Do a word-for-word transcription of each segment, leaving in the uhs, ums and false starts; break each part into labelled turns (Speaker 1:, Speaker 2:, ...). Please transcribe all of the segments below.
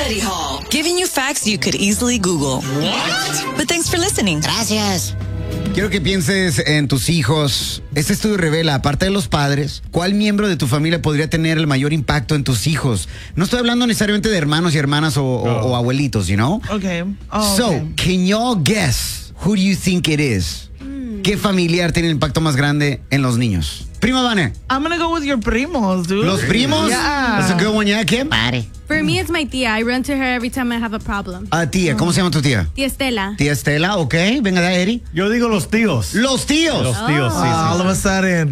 Speaker 1: Study Hall, giving you facts you could easily Google.
Speaker 2: What?
Speaker 1: But thanks for listening.
Speaker 3: Gracias.
Speaker 2: Quiero que pienses en tus hijos. Este estudio revela, aparte de los padres, ¿cuál miembro de tu familia podría tener el mayor impacto en tus hijos? No estoy hablando necesariamente de hermanos y hermanas o, o, o abuelitos, you know?
Speaker 4: Okay. Oh,
Speaker 2: so,
Speaker 4: okay.
Speaker 2: can y'all guess who do you think it is? ¿Qué familiar tiene el impacto más grande en los niños? Prima Vane.
Speaker 4: I'm gonna go with your primos, dude.
Speaker 2: ¿Los primos?
Speaker 4: Yeah.
Speaker 2: That's a good one, yeah, Kim?
Speaker 3: Pare.
Speaker 5: For me, it's my tía. I run to her every time I have a problem.
Speaker 2: Ah, tía, ¿cómo se llama tu tía?
Speaker 5: Tía Estela.
Speaker 2: Tía Estela, ok. Venga de ahí, Eri.
Speaker 6: Yo digo los tíos.
Speaker 2: Los tíos.
Speaker 6: Los tíos, sí,
Speaker 4: Ah, all
Speaker 6: sí.
Speaker 4: of a sudden.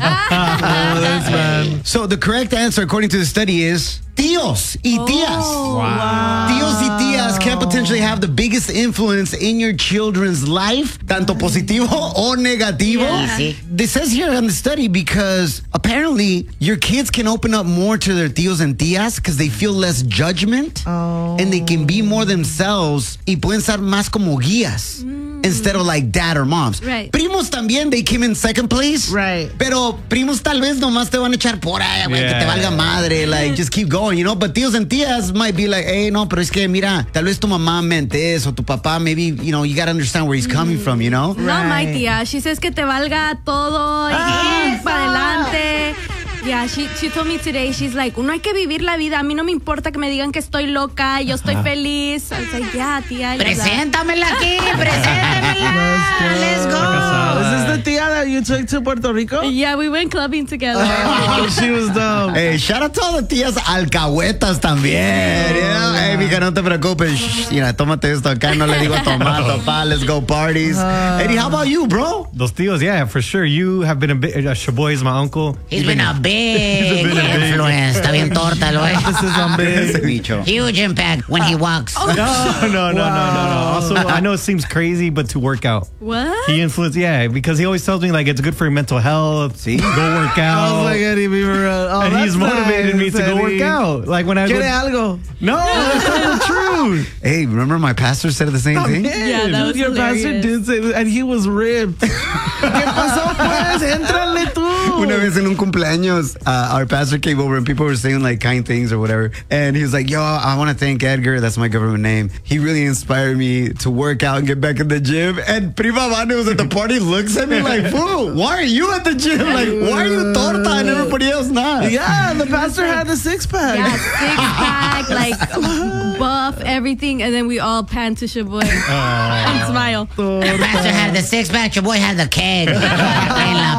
Speaker 4: Oh, this man.
Speaker 2: So the correct answer, according to the study, is tíos y tías.
Speaker 4: Wow.
Speaker 2: Tíos y tías can potentially have the biggest influence in your children's life, tanto positivo o negativo.
Speaker 5: Yeah.
Speaker 3: Sí.
Speaker 2: This says here on the study because apparently your kids can open up more to their tíos and tías because they feel less judgment
Speaker 4: Oh.
Speaker 2: and they can be more themselves y pueden ser más como guías. Instead of like dad or moms.
Speaker 5: Right.
Speaker 2: Primos también, they came in second place.
Speaker 4: Right.
Speaker 2: Pero primos tal vez nomás te van a echar por ahí, güey, que te
Speaker 6: Yeah.
Speaker 2: valga madre. Like, just keep going, you know? But tíos and tías might be like, hey, no, pero es que, mira, tal vez tu mamá meant this, o tu papá, maybe, you know, you gotta understand where he's coming from, you know?
Speaker 5: No, my
Speaker 4: Right.
Speaker 5: tía. She says que te valga todo y
Speaker 4: Ah,
Speaker 5: para adelante. Yeah, she, she told me today, she's like, uno hay que vivir la vida. A mí no me importa que me digan que estoy loca, yo estoy feliz. I was like, yeah, tía. you're right.
Speaker 3: Preséntamela aquí, preséntamela. Let's go.
Speaker 4: Is this the tía that you took to Puerto Rico?
Speaker 5: Yeah, we went clubbing together.
Speaker 4: Oh, she was dope.
Speaker 2: Hey, shout out to all the tías alcahuetas también. Yeah. Hey, mija, no te preocupes. Shh, mira, tómate esto acá. No le digo tomar, papá. Let's go parties. Eddie, how about you, bro?
Speaker 6: Los tíos, yeah, for sure. You have been a bit. Uh, Shaboy is my uncle.
Speaker 3: He's been a big
Speaker 6: been a big-
Speaker 3: influence. Está bien torta, el güey.
Speaker 4: This is on
Speaker 2: Ese
Speaker 4: big.
Speaker 2: bicho.
Speaker 3: Huge impact when he walks.
Speaker 6: No, no, no, no, no, no. Also, I know it seems crazy, but to work out.
Speaker 5: What?
Speaker 6: He influenced, yeah, because he always tells me like it's good for your mental health.
Speaker 2: See?
Speaker 6: Go work
Speaker 4: I
Speaker 6: out.
Speaker 4: was like, Eddie Beaver. Oh,
Speaker 6: and he's
Speaker 4: that's
Speaker 6: motivated me
Speaker 4: nice,
Speaker 6: to go
Speaker 4: Eddie.
Speaker 6: work out. Like when I
Speaker 4: Quiere
Speaker 6: go,
Speaker 4: algo?
Speaker 6: no, that's not the truth.
Speaker 2: Hey, remember my pastor said the same thing?
Speaker 5: Yeah, that was
Speaker 4: Your pastor
Speaker 5: hilarious.
Speaker 4: did say that, and he was ripped. ¿Qué pasó, pues? Éntrale tú.
Speaker 2: Una vez en un cumpleaños, uh, our pastor came over and people were saying like kind things or whatever. And he was like, yo, I want to thank Edgar. That's my government name. He really inspired me to work out and get back in the gym. And Prima Vane was at the party, looks at me like, fool, why are you at the gym? Like, why are you torta and everybody else not?
Speaker 4: Yeah, the pastor had the six pack.
Speaker 5: Yeah, six pack, like buff, everything, and then we all pan to Shaboy and smile.
Speaker 3: The pastor had the six pack, your boy had the keg. En la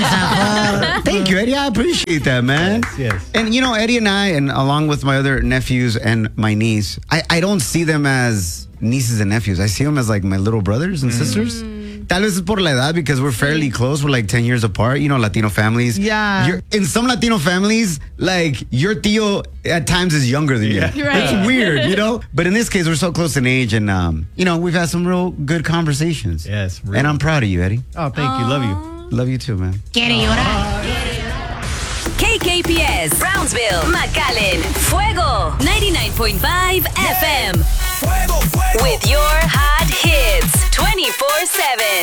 Speaker 3: panza, fool.
Speaker 2: Thank you, Eddie. I appreciate that, man.
Speaker 6: Yes, yes.
Speaker 2: And, you know, Eddie and I, and along with my other nephews and my niece, I, I don't see them as nieces and nephews. I see them as like my little brothers and sisters. Tal vez es por la edad because we're fairly close. We're like ten years apart, you know, Latino families.
Speaker 4: Yeah.
Speaker 2: You're, in some Latino families, like your tío at times is younger than you.
Speaker 6: Yeah.
Speaker 5: Right.
Speaker 2: It's weird, you know? But in this case, we're so close in age and, um, you know, we've had some real good conversations.
Speaker 6: Yes, really.
Speaker 2: And I'm proud of you, Eddie.
Speaker 6: Oh, thank you. Love you.
Speaker 2: Love you too, man.
Speaker 3: Quiere llorar.
Speaker 1: K K P S, Brownsville, McAllen, Fuego, ninety-nine point five F M. With your hot hits twenty-four seven.